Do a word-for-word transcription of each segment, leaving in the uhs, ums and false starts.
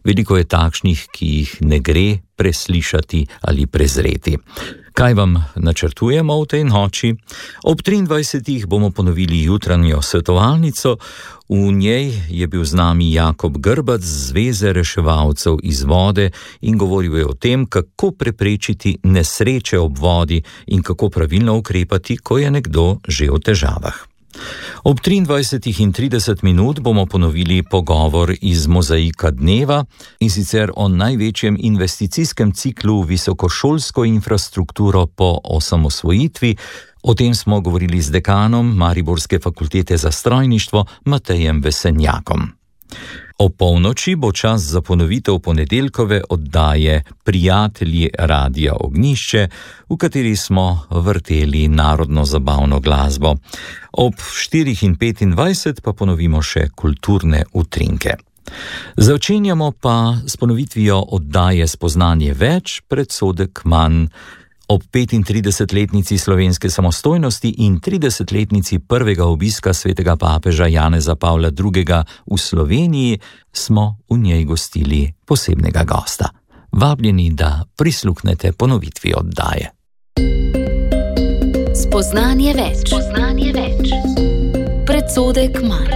Veliko je takšnih, ki jih ne gre preslišati ali prezreti. Kaj vam načrtujemo v tej noči? Ob triindvajsetih bomo ponovili jutranjo svetovalnico. V njej je bil z nami Jakob Grbac z Zveze reševalcev iz vode in govoril je o tem, kako preprečiti nesreče ob vodi in kako pravilno ukrepati, ko je nekdo že v težavah. Ob triindvajsetih in trideset minut bomo ponovili pogovor iz Mozaika dneva, in sicer o največjem investicijskem ciklu v visokošolsko infrastrukturo po osamosvojitvi. O tem smo govorili z dekanom Mariborske fakultete za strojništvo Matejem Vesenjakom. O polnoči bo čas za ponovitev ponedeljkove oddaje Prijatelji Radia Ognjišče, v kateri smo vrteli narodno zabavno glasbo. Ob štirih in petindvajset pa ponovimo še kulturne utrinke. Začenjamo pa s ponovitvijo oddaje Spoznanje več, predsodek manj. Ob petintridesetletnici slovenske samostojnosti in tridesetletnici prvega obiska svetega papeža Janeza Pavla drugega v Sloveniji smo v njej gostili posebnega gosta. Vabljeni, da prisluhnete ponovitvi oddaje. Spoznanje več. Spoznanje več. Predsodek manj.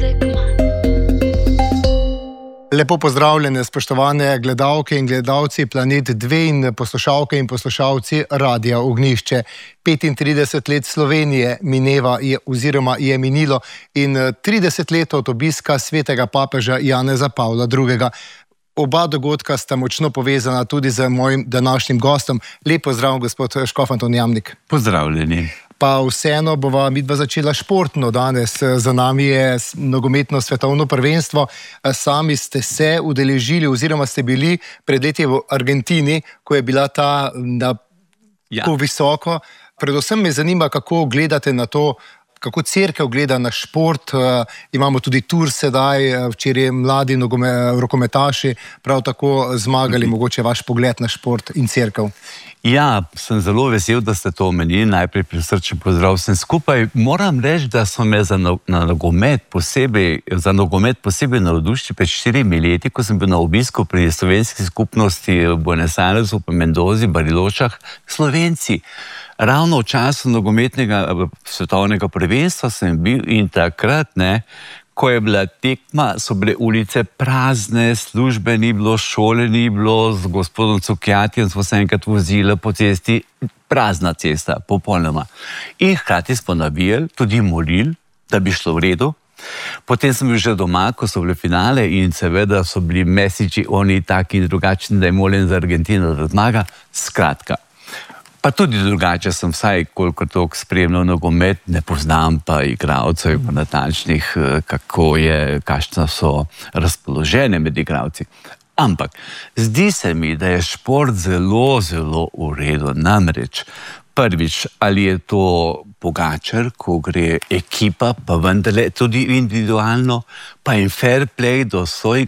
Lepo pozdravljene, spoštovane gledalke in gledalci Planet dve in poslušalke in poslušalci Radia Ognjišče. petintrideset let Slovenije mineva je, oziroma je minilo in trideset let od obiska svetega papeža Janeza Pavla drugega. Oba dogodka sta močno povezana tudi z mojim današnjim gostom. Lep pozdrav, gospod škof Anton Jamnik. Pozdravljeni. Pa vseeno bova midva začela športno danes. Za nami je nogometno svetovno prvenstvo. Sami ste se udeležili oziroma ste bili pred leti v Argentini, ko je bila ta na ja. tako visoko. Predvsem me zanima, kako gledate na to, kako cerkev gleda na šport. Uh, imamo tudi tur sedaj, včeraj mladi nogome, rokometaši prav tako zmagali, mm-hmm. mogoče vaš pogled na šport in cerkev. Ja, sem zelo vesel, da ste to omenili. Najprej prisrčen pozdrav vsem skupaj. Moram reči, da so me za, no, na nogomet posebej, za nogomet posebej navdušili pred štirimi leti, ko sem bil na obisku pri slovenski skupnosti v Buenos Airesu, pa Mendozi, Bariločah, Slovenci. Ravno v času nogometnega svetovnega prvenstva sem bil in takrat, ne, ko je bila tekma, so bile ulice prazne, službe ni bilo, šole ni bilo, z gospodom Cukjatijem smo se enkrat vozili po cesti, prazna cesta, popolnoma. In hkrati smo navijali, tudi molili, da bi šlo v redu. Potem sem bil že doma, ko so bile finale in seveda so bili mesiči oni taki in drugačni, da je molim za Argentino, da zmaga. Skratka. Pa tudi drugače sem vsaj koliko toliko spremljal nogomet, ne poznam pa igralcev, pa natančnih, kako je, kakšne so razpoložene med igralci. Ampak zdi se mi, da je šport zelo, zelo v redu. Namreč prvič, ali je to Pogačar, ko gre ekipa, pa vendarle tudi individualno, pa in fair play do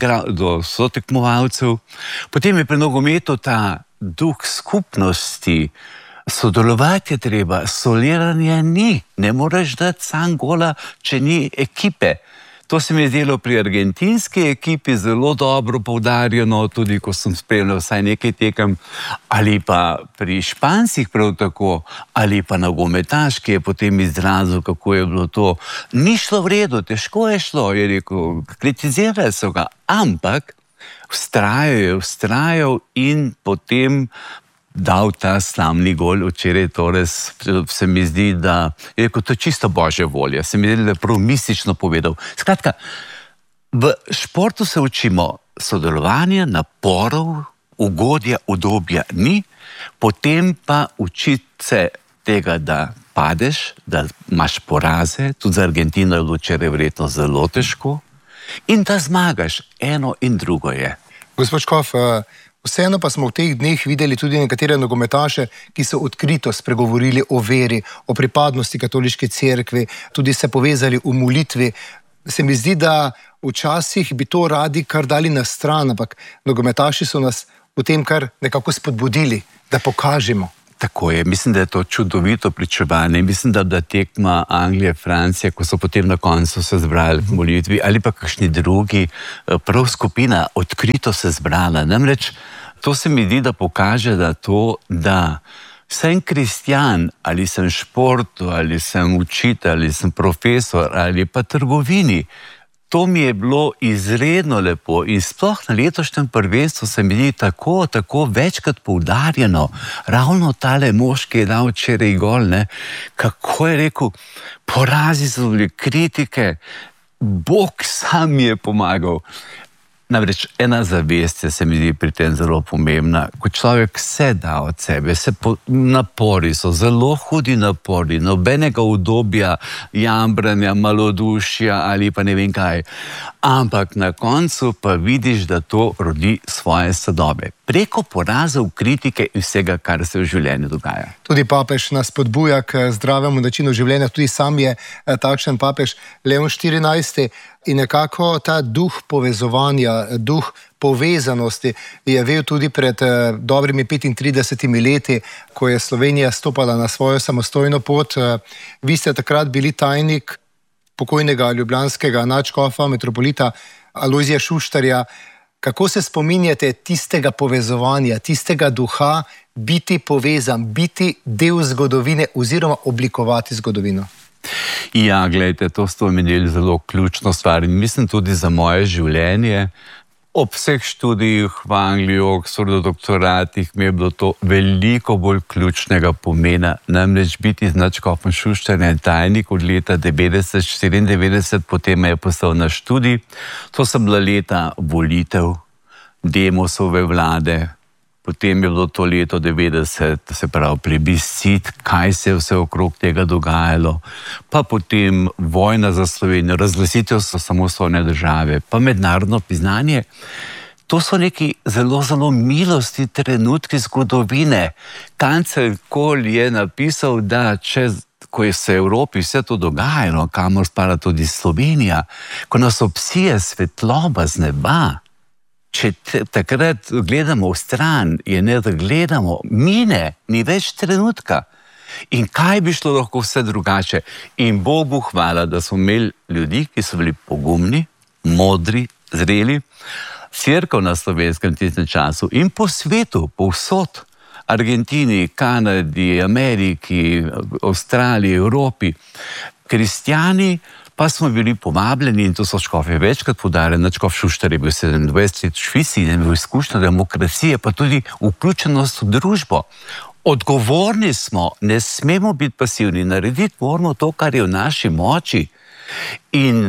sotekmovalcev. Potem je pri nogometu ta duh skupnosti. Sodelovati je treba, soliranje ni. Ne moreš dati sam gola, če ni ekipe. To se mi je zdelo pri argentinski ekipi zelo dobro poudarjeno, tudi ko sem spremljal vsaj nekaj tekem, ali pa pri Špancih prav tako, ali pa nogometaš, ki je potem izrazil, kako je bilo to. Ni šlo v redu, težko je šlo, je rekel, kritizirali so ga, ampak vztrajal je, vztrajal in potem dal ta slamni gol včeraj, torej se mi zdi, da je rekel, to je čisto božja volja, se mi zdi, da je prav mistično povedal. Skratka, v športu se učimo sodelovanja, naporov, ugodja, udobja ni, potem pa učiti se tega, da padeš, da imaš poraze, tudi za Argentino je bilo včeraj verjetno zelo težko, in da zmagaš, eno in drugo je. Gospod Škof, vseeno pa smo v teh dneh videli tudi nekatere nogometaše, ki so odkrito spregovorili o veri, o pripadnosti katoliške cerkvi, tudi se povezali v molitvi. Se mi zdi, da včasih bi to radi kar dali na stran, ampak nogometaši so nas potem kar nekako spodbudili, da pokažemo. Tako je, mislim, da je to čudovito pričevanje. Mislim, da da tekma Anglije, Francije, ko so potem na koncu se zbrali v molitvi, ali pa kakšni drugi, prav skupina odkrito se zbrala. Namreč to se mi zdi, da pokaže, da to, da sem kristjan, ali sem športu, ali sem učitelj, ali sem profesor, ali pa trgovini. To mi je bilo izredno lepo in sploh na letošnjem prvenstvu se mi zdi tako, tako večkrat poudarjeno. Ravno tale mož, ki je dal včeraj gol, ne, kako je rekel, porazi so bili kritike, Bog sam mi je pomagal. Namreč ena zavest je se mi zdi pri tem zelo pomembna. Ko človek se da od sebe, se po, napori so, zelo hudi napori, nobenega udobja, jambranja, malodušja ali pa ne vem kaj. Ampak na koncu pa vidiš, da to rodi svoje sadove. Preko porazov, kritike in vsega, kar se v življenju dogaja. Tudi papež nas spodbuja k zdravemu načinu življenja, tudi sam je takšen papež Leon štirinajsti. In nekako ta duh povezovanja, duh povezanosti je vel tudi pred eh, dobrimi petintridesetimi leti, ko je Slovenija stopala na svojo samostojno pot. Eh, vi ste takrat bili tajnik pokojnega ljubljanskega nadškofa, metropolita Alojzija Šuštarja. Kako se spominjate tistega povezovanja, tistega duha, biti povezan, biti del zgodovine oziroma oblikovati zgodovino? Ja, gledajte, to ste omenili zelo ključno stvar in mislim tudi za moje življenje. Ob vseh študijih v Angliji, Oxfordu, doktoratih mi je bilo to veliko bolj ključnega pomena. Namreč biti z nadškofom Šuštarjem tajnik od leta devetdeset štiriindevetdeset, potem me je poslal na študij. To so bila leta volitev, Demosove vlade. Potem je bilo to leto devetdeset, se pravi plebiscit, kaj se je vse okrog tega dogajalo, pa potem vojna za Slovenijo, razglasitev samostojne države, pa mednarodno priznanje. To so neki zelo, zelo milosti trenutki zgodovine. Kancler Kohl je napisal, da če, ko je se v Evropi vse to dogajalo, kamor spada tudi Slovenija, ko nas obsije svetloba z neba, če takrat gledamo v stran, je ne da gledamo, mine, ni več trenutka. In kaj bi šlo lahko vse drugače? In Bogu hvala, da smo imeli ljudi, ki so bili pogumni, modri, zreli, cerkev na Slovenskem tistem času in po svetu, povsod, Argentini, Kanadi, Ameriki, Avstraliji, Evropi, kristjani, pa smo bili povabljeni in to so škofe večkrat poudarjali. Nadškof Šuštar je bil sedemindvajset let v Švici in je bil izkušnja demokracije, pa tudi vključenost v družbo. Odgovorni smo, ne smemo biti pasivni, narediti moramo to, kar je v naši moči. In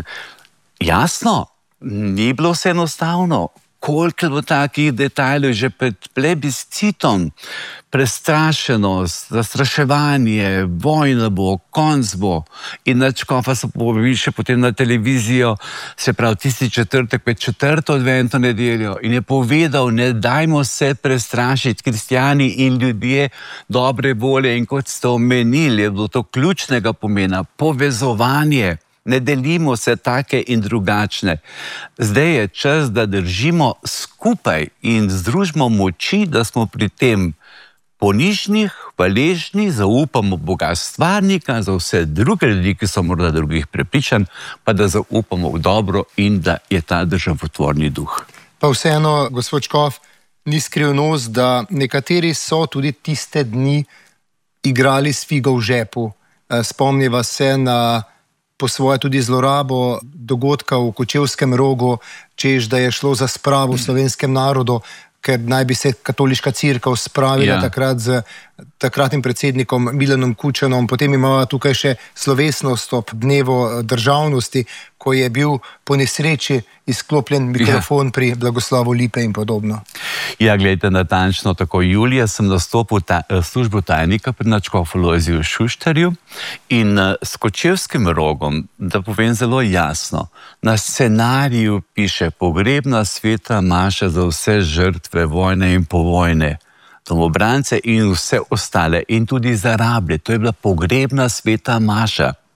jasno, ni bilo vse enostavno. Koliko je bilo takih detajlov že pred plebiscitom, prestrašenost, zastraševanje, vojna bo, konc bo. In nadškofa so povabili še potem na televizijo, se pravi tisti četrtek pred četrto adventno nedeljo in je povedal, ne dajmo se prestrašiti, kristjani in ljudje dobre volje. In kot ste omenili, je bilo to ključnega pomena, povezovanje. Ne delimo se take in drugačne. Zdaj je čas, da držimo skupaj in združimo moči, da smo pri tem ponižnih, hvaležni, zaupamo Boga stvarnika, za vse druge ljudi, ki so morda drugih prepričan, pa da zaupamo v dobro in da je ta državotvorni duh. Pa vseeno, gospod Škof, ni skrivnost, da nekateri so tudi tiste dni igrali s figo v žepu. Spomniva se na po svoje tudi zlorabo dogodka v Kočevskem Rogu, češ, da je šlo za spravo v slovenskem narodu, ker naj bi se katoliška cerkev spravila ja. takrat z takratnim predsednikom Milanom Kučanom. Potem imamo tukaj še slovesnost ob dnevu državnosti, ko je bil po nesreči izklopljen mikrofon ja. pri blagoslovu lipe in podobno. Ja, gledajte, natančno tako. Julija sem nastopil ta, službo tajnika pri nadškofu Alojziju Šuštarju in s Kočevskim Rogom, da povem zelo jasno, na scenariju piše pogrebna sveta maša za vse žrtve vojne in povojne, domobrance in vse ostale in tudi za rablje. To je bila pogrebna sveta maša.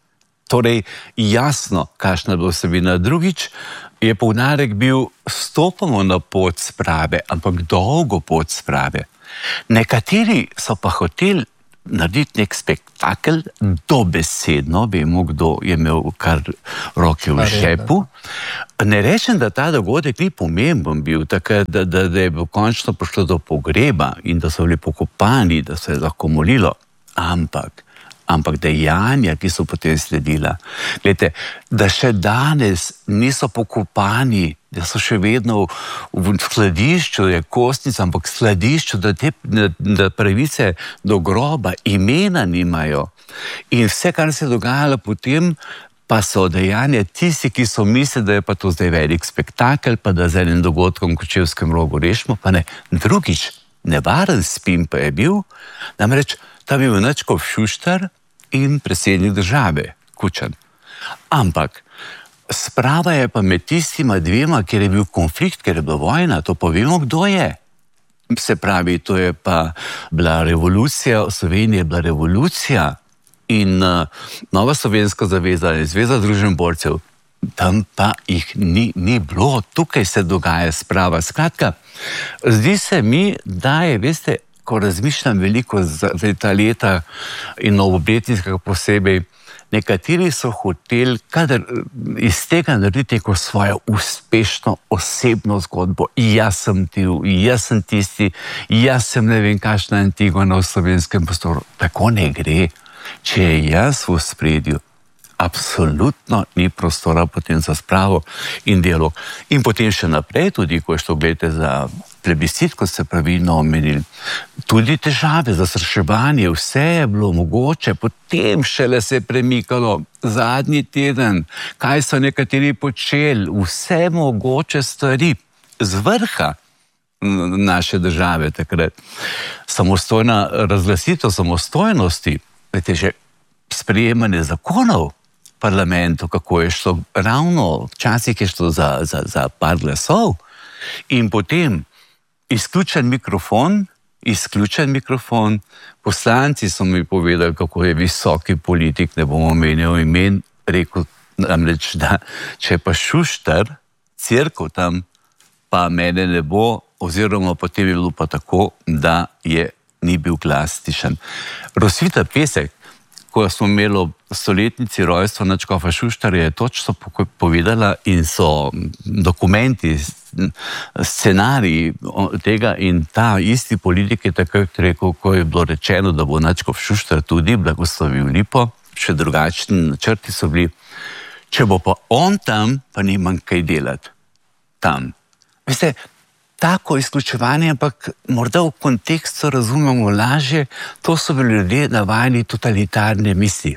Torej, jasno, kakšna bo vsebina. Drugič je poudarek bil, stopamo na pot sprave, ampak dolgo pot sprave. Nekateri so pa hoteli narediti nek spektakel, dobesedno, vemo, kdo je imel kar roke v žepu. Ne rečem, da ta dogodek ni pomemben bil, tako da, da, da je končno prišlo do pogreba in da so bili pokopani, da se je lahko molilo, ampak ampak dejanja, ki so potem sledila. Glejte, da še danes niso pokopani, da so še vedno v skladišču, je kostnica, ampak skladišču, da te da pravice do groba, imena nimajo. In vse, kar se je dogajalo potem, pa so dejanja tisti, ki so mislili, da je pa to zdaj velik spektakel, pa da z enim dogodkom v Kočevskem Rogu rešimo, pa ne. Drugič, nevaren spin pa je bil, namreč tam je bil Načkov Šuštar in predsednik države, Kučan. Ampak sprava je pa med tistima dvema, kjer je bil konflikt, ker je bila vojna, to pa vemo, kdo je. Se pravi, to je pa bila revolucija, v Sloveniji je bila revolucija in uh, Nova Slovenska zaveza in Zveza združenih borcev, tam pa jih ni, ni bilo, tukaj se dogaja sprava. Skratka, zdi se mi, da je, veste, ko razmišljam veliko za ta leta in novobletniškega posebej, nekateri so hoteli kadar iz tega narediti neko svojo uspešno osebno zgodbo. Jaz sem ti, jaz sem tisti, jaz sem ne vem kakšna Antigona v slovenskem prostoru. Tako ne gre. Če je jaz v ospredju, absolutno ni prostora potem za spravo in dialog. In potem še naprej tudi, ko je šlo, gledajte, za plebiscit, kot ste pravilno omenili, tudi težave, zastraševanje, vse je bilo mogoče, potem šele se je premikalo zadnji teden, kaj so nekateri počeli, vse mogoče stvari z vrha naše države takrat. Samostojna razglasitev samostojnosti, veste, že sprejemanje zakonov v parlamentu, kako je šlo, ravno včasih je šlo za, za, za par glasov in potem izključen mikrofon, izključen mikrofon, poslanci so mi povedali, kako je visoki politik, ne bomo omenjal imen, rekel namreč, da če pa Šuštar, cerkev tam, pa mene ne bo, oziroma potem je bilo pa tako, da je ni bil glas tišen. Rosvita Pesek, ko smo imeli ob stoletnici rojstva Načkofa Šuštarja, je točno povedala in so dokumenti, scenariji tega in ta isti politik je takrat rekel, ko je bilo rečeno, da bo Načkov Šuštar tudi blagoslovil Lipo, še drugačni načrti so bili, če bo pa on tam, pa nimam kaj delati tam. Veste, tako izključevanje, ampak morda v kontekstu razumemo lažje, to so bili ljudje navajeni totalitarne misli.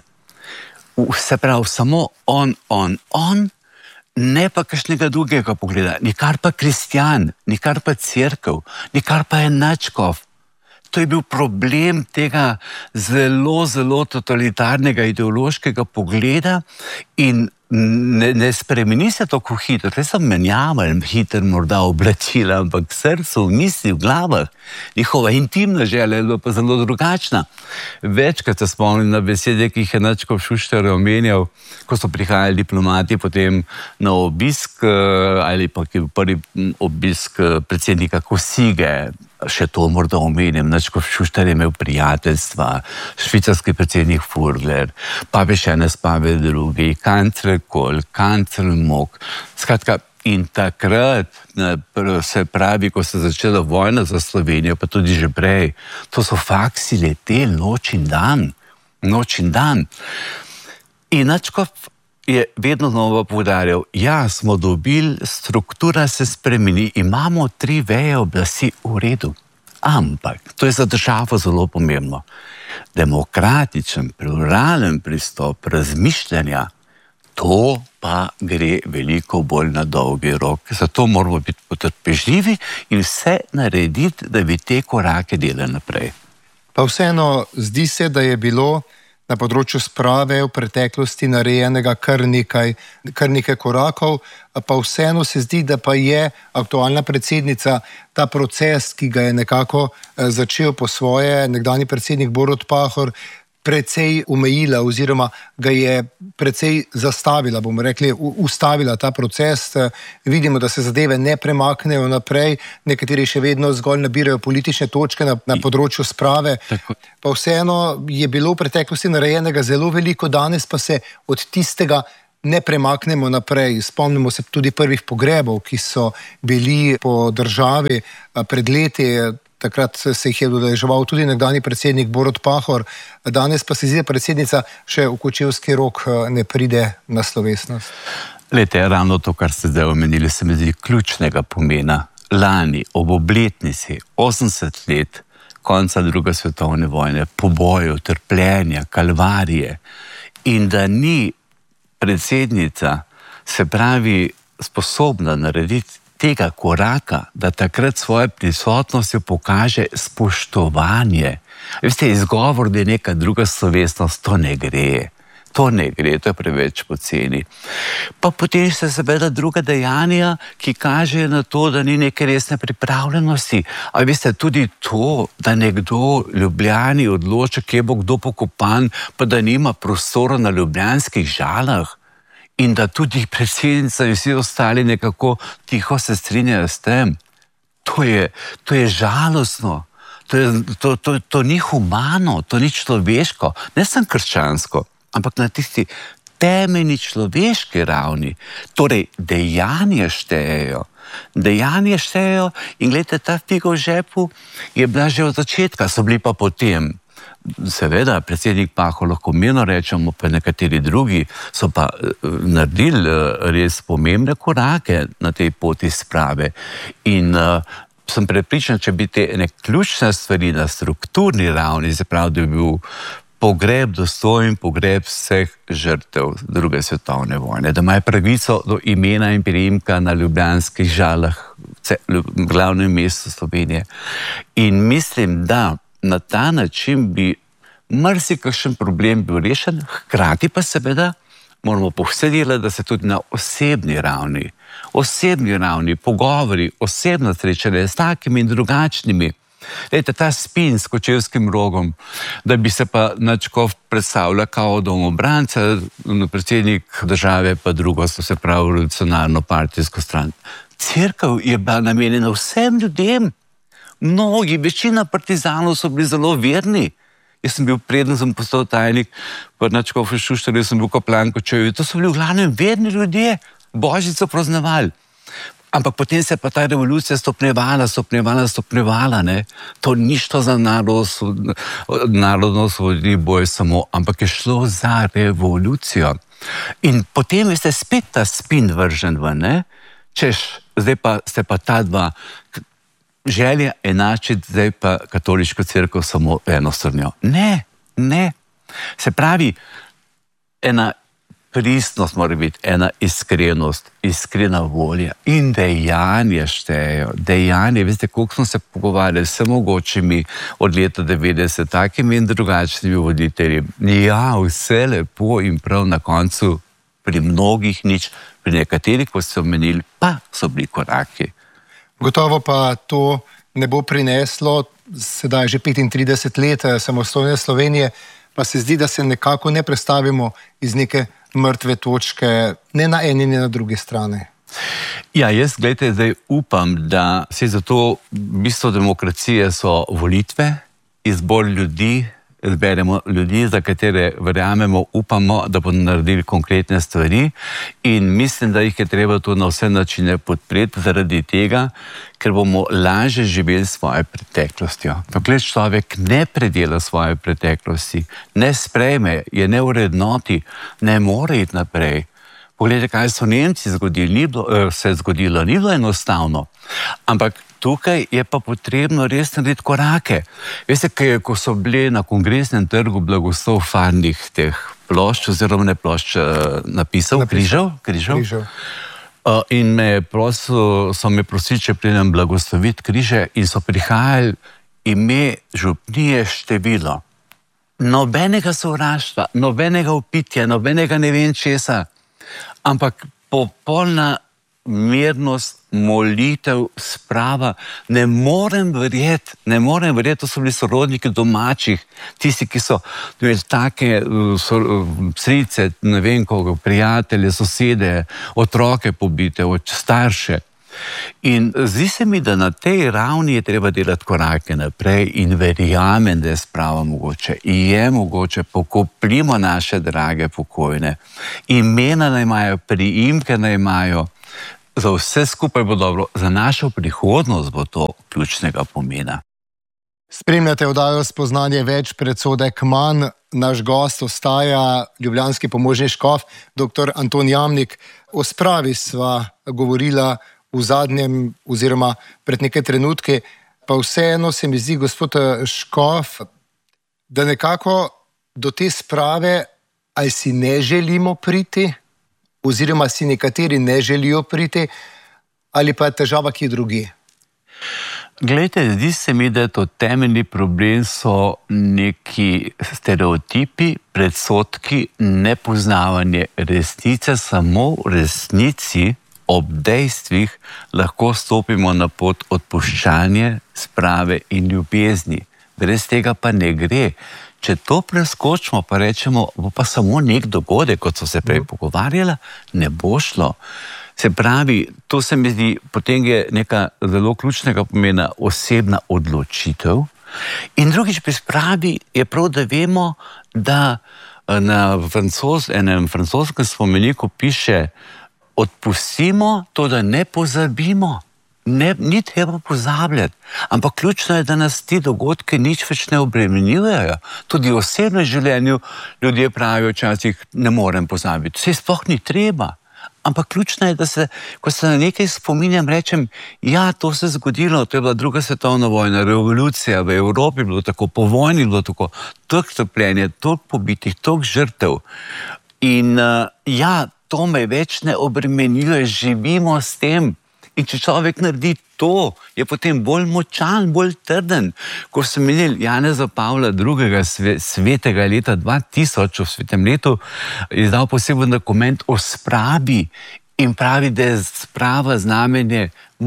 Se pravi, samo on, on, on, ne pa kakšnega drugega pogleda, nikar pa kristjan, nikar pa cerkev, nikar pa je Načkov. To je bil problem tega zelo, zelo totalitarnega ideološkega pogleda in ne, ne spremeni se tako hitro. Tle sem menjaval hitro morda oblačila, ampak srcu, misli, v glavah, njihova intimna želja je bila pa zelo drugačna. Večkrat se spomnim na besede, ki jih je Načkov Šuštar omenjal, ko so prihajali diplomati potem na obisk ali pa ki je prvi obisk predsednika Kosige. Še to morda omenim, Načkov Šuštar je imel prijateljstva, švicarski predsednik Furler, Pavel Šenes, Pavel drugi, kancler Kohl, kancler Mok. Skratka, in takrat, se pravi, ko se je začela vojna za Slovenijo, pa tudi že prej, to so faksi leteli noč in dan, noč in dan. In Načkov je vedno znova poudarjal, ja, smo dobili, struktura se spremeni, imamo tri veje oblasti v redu. Ampak, to je za državo zelo pomembno, demokratičen, pluralen pristop razmišljanja, to pa gre veliko bolj na dolgi rok. Zato moramo biti potrpežljivi in vse narediti, da bi te korake delali naprej. Pa vseeno, zdi se, da je bilo na področju sprave v preteklosti narejenega kar nekaj, kar nekaj korakov, pa vseeno se zdi, da pa je aktualna predsednica ta proces, ki ga je nekako začel po svoje nekdanji predsednik Borut Pahor, precej omejila oziroma ga je precej zastavila, bomo rekli, ustavila ta proces. Vidimo, da se zadeve ne premaknejo naprej, nekateri še vedno zgolj nabirajo politične točke na, na področju sprave. Tako. Pa vseeno je bilo v preteklosti narejenega zelo veliko, danes pa se od tistega ne premaknemo naprej. Spomnimo se tudi prvih pogrebov, ki so bili po državi pred leti. Takrat se jih je udeleževal tudi nekdanji predsednik Borut Pahor, danes pa se zdi, da predsednica še v Kočevski Rog ne pride na slovesnost. Lejte, ravno to, kar ste zdaj omenili, se mi zdi ključnega pomena. Lani, ob obletnici, osemdeset let, konca druge svetovne vojne, pobojev, trpljenja, kalvarije, in da ni predsednica, se pravi, sposobna narediti tega koraka, da takrat svoje prisotnostjo pokaže spoštovanje. Veste, izgovor, da je neka druga slovesnost, to ne gre. To ne gre, to je preveč poceni. Pa potem se seveda druga dejanja, ki kažejo na to, da ni neke resne pripravljenosti. A veste, tudi to, da nekdo Ljubljani odloča, kje bo kdo pokopan, pa da nima prostora na ljubljanskih Žalah. In da tudi predsednica in vsi ostali nekako tiho se strinjajo s tem. To je, to je žalostno, to, je, to, to, to ni humano, to ni človeško, ne samo krščansko, ampak na tisti temeljni človeški ravni. Torej, dejanja štejejo. Dejanja štejejo in gledajte, ta figa v žepu je bila že od začetka, so bili pa potem. Seveda, predsednik Pahor lahko mirno rečemo, pa nekateri drugi so pa naredili res pomembne korake na tej poti sprave. In uh, sem prepričan, če bi te ene ključne stvari na strukturni ravni, se pravi, da bi bil pogreb dostojen, pogreb vseh žrtev druge svetovne vojne, da imajo pravico do imena in priimka na ljubljanskih Žalah, v glavnem mestu Slovenije. In mislim, da na ta način bi marsikakšen problem bil rešen, hkrati pa seveda moramo povsediti, da se tudi na osebni ravni, osebni ravni, pogovori, osebno srečanje s takimi in drugačnimi. Lejte, ta spin s Kočevskim Rogom, da bi se pa Nadškof predstavlja kao domobranca, predsednik države pa drugo, se pravi revolucionarno partijsko stran. Cerkev je bila namenjena vsem ljudem. Mnogi, večina partizanov so bili zelo verni. Jaz sem bil preden, sem postal tajnik, pa Nadškof Šuštarju sem bil kaplan Kočevju. To so bili v glavnem verni ljudje, božico praznevali. Ampak potem se pa ta revolucija stopnjevala, stopnjevala, stopnjevala, ne. To ni šlo za narodno-osvobodilni boj samo, ampak je šlo za revolucijo. In potem veste spet ta spin vržen ven, ne. Češ, zdaj pa ste pa ta dva želja enačiti, zdaj pa katoliško cerkev samo eno strnjo. Ne, ne. Se pravi, ena pristnost mora biti, ena iskrenost, iskrena volja in dejanja štejejo. Dejanje, veste, koliko smo se pogovarjali s mogočimi od leta devetdeset, takimi in drugačnimi voditelji. Ja, vse lepo in prav, na koncu pri mnogih nič, pri nekaterih, ko so menili, pa so bili koraki. Gotovo pa to ne bo prineslo, sedaj že petintrideset let samostojne Slovenije, pa se zdi, da se nekako ne prestavimo iz neke mrtve točke, ne na eni, ne na drugi strani. Ja, jaz, gledajte, zdaj upam, da se zato bistvo demokracije so volitve, izbor ljudi, izberemo ljudi, za katere verjamemo, upamo, da bodo naredili konkretne stvari in mislim, da jih je treba to na vse načine podpreti zaradi tega, ker bomo lažje živeli svojo preteklostjo. Dokler človek ne predela svoje preteklosti, ne sprejme, je ne urednoti, ne more iti naprej. Poglejte, kaj so Nemci zgodili, ni bilo, se je zgodilo, ni bilo enostavno, ampak tukaj je pa potrebno res narediti korake. Veste, kaj, ko so bili na Kongresnem trgu blagoslov farnih teh plošč, oziroma ne plošč, napisal, križev, križev. križev. Uh, in me prosil, so me prosili, če pridem blagosloviti križe in so prihajali ime župnije število. Nobenega sovraštva, nobenega upitja, nobenega ne vem česa, ampak popolna mirnost, molitev, sprava. Ne morem verjeti, ne morem verjeti, to so bili sorodniki domačih, tisti, ki so imeli take so, strice, ne vem koga, prijatelje, sosede, otroke pobite, starše. In zdi se mi, da na tej ravni je treba delati korake naprej in verjamem, da je sprava mogoče. In je mogoče, pokopljimo naše drage pokojne. Imena naj imajo, priimke naj imajo. Za vse skupaj bo dobro, za našo prihodnost bo to ključnega pomena. Spremljate oddajo Spoznanje več, predsodek manj. Naš gost ostaja ljubljanski pomožni škof, doktor Anton Jamnik. O spravi sva govorila v zadnjem oziroma pred nekaj trenutki, pa vseeno se mi zdi, gospod škof, da nekako do te sprave ali si ne želimo priti, oziroma si nekateri ne želijo priti, ali pa je težava kje drugi? Glejte, zdi se mi, da je to temeljni problem, so neki stereotipi, predsodki, nepoznavanje resnice. Samo v resnici, ob dejstvih, lahko stopimo na pot odpuščanja, sprave in ljubezni. Brez tega pa ne gre. Če to preskočimo, pa rečemo, bo pa samo nek dogodek, kot so se prej pogovarjala, ne bo šlo. Se pravi, to se mi zdi, potem je neka zelo ključnega pomena osebna odločitev. In drugič pri spravi je prav, da vemo, da na francoz, enem francoskem spomeniku piše: odpustimo, to da ne pozabimo. Ne, ni treba pozabljati, ampak ključno je, da nas ti dogodki nič več ne obremenjujejo. Tudi v osebnem življenju ljudje pravijo včasih, ne morem pozabiti. Vse sploh ni treba. Ampak ključno je, da se, ko se na nekaj spominjam, rečem, ja, to se je zgodilo, to je bila druga svetovna vojna, revolucija v Evropi, bilo tako, po vojni bilo tako, toliko trpljenja, toliko pobitih, toliko žrtev. In uh, ja, to me več ne obremenjuje, živimo s tem. In če človek naredi to, je potem bolj močan, bolj trden. Ko sem imel Janeza Pavla drugega. svetega leta dva tisoč, v svetem letu, je izdal poseben dokument o spravi in pravi, da je sprava znamenje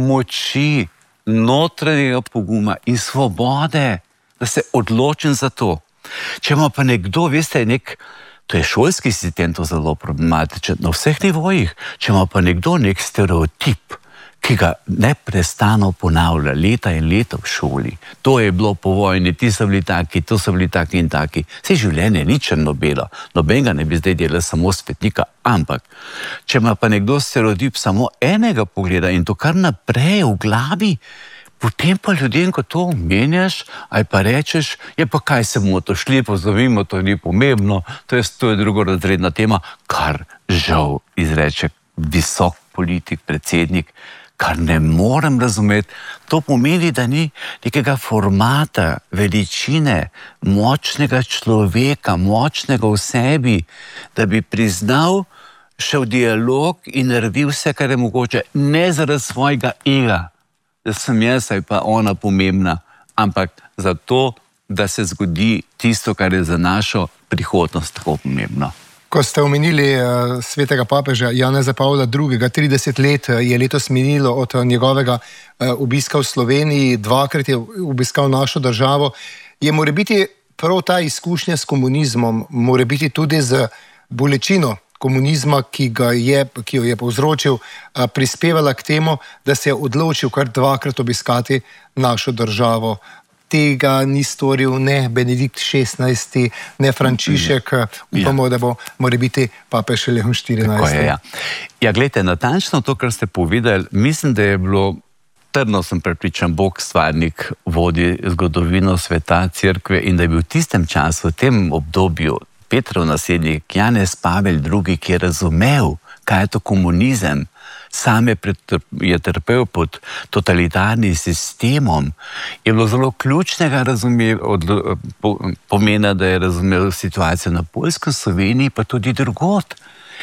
moči, notranjega poguma in svobode, da se odločim za to. Če ima pa nekdo, veste, nek, to je šolski sistem, to zelo problematičen na vseh nivojih, če ima pa nekdo nek stereotip, ki ga neprestano ponavlja leta in leta v šoli. To je bilo po vojni, ti so bili taki, to so bili taki in taki. Vse življenje ni črno-belo, nobenega ne bi zdaj delal samo svetnika, ampak če ima pa nekdo stereotip samo enega pogleda in to kar naprej v glavi, potem pa ljudem, ko to omenjaš ali pa rečeš, je pa kaj se bomo to šli, pozovimo, to ni pomembno, to je, to je drugorazredna tema, kar žal izreče visok politik, predsednik, kar ne morem razumeti. To pomeni, da ni nekega formata, veličine, močnega človeka, močnega v sebi, da bi priznal, šel v dialog in naredil vse, kar je mogoče, ne zaradi svojega ega, da sem jaz ali pa ona pomembna, ampak zato, da se zgodi tisto, kar je za našo prihodnost tako pomembno. Ko ste omenili uh, svetega papeža Janeza Pavla drugega. trideset let je letos minilo od njegovega uh, obiska v Sloveniji, dvakrat je obiskal našo državo. Je morebiti prav ta izkušnja s komunizmom, morebiti tudi z bolečino komunizma, ki, ga je, ki jo je povzročil, uh, prispevala k temu, da se je odločil kar dvakrat obiskati našo državo. Tega ni storil ne Benedikt šestnajsti, ne Frančišek, upamo, da bo morebiti papež Leon štirinajsti. Ja, ja gledajte, natančno to, kar ste povedali, mislim, da je bilo, trdno sem prepričan, Bog stvarnik vodi zgodovino sveta, cerkve in da je bil v tistem času, v tem obdobju, Petrov naslednik Janez Pavel drugi, ki je razumel, kaj je to komunizem, sam je, je trpel pod totalitarnim sistemom, je bilo zelo ključnega razume, od, po, pomena, da je razumel situacijo na Poljskem, Sloveniji, pa tudi drugod.